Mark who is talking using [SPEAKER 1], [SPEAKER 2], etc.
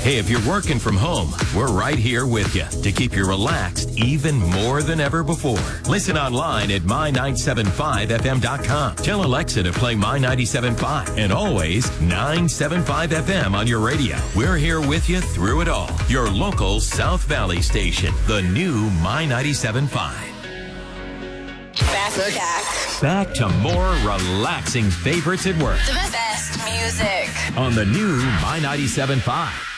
[SPEAKER 1] Hey, if you're working from home, we're right here with you to keep you relaxed even more than ever before. Listen online at my975fm.com. Tell Alexa to play My 97.5 and always 975 FM on your radio. We're here with you through it all. Your local South Valley station, the new My 97.5. Back to more relaxing favorites at work.
[SPEAKER 2] The best music.
[SPEAKER 1] On the new My 97.5.